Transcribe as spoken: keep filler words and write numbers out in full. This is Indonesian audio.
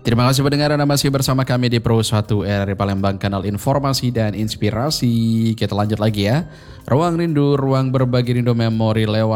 Terima kasih pendengar, Anda masih bersama kami di Pro satu R R I Palembang, kanal informasi dan inspirasi. Kita lanjut lagi ya. Ruang Rindu, ruang berbagi rindu memori lewat